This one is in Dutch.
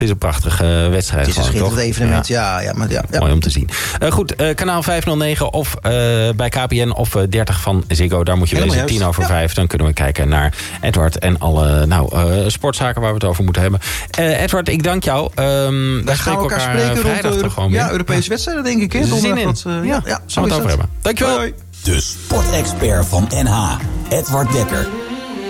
Het is een prachtige wedstrijd. Het is een schitterend evenement, ja. Mooi om te zien. Goed, kanaal 509 of bij KPN of 30 van Ziggo. Daar moet je wezen, 5:10. Dan kunnen we kijken naar Edward en alle sportzaken waar we het over moeten hebben. Edward, ik dank jou. Wij gaan elkaar spreken vrijdag rond toch gewoon weer. Europese wedstrijden, denk ik. Zin in. Zullen we het over hebben. Dankjewel. De sportexpert van NH, Edward Dekker.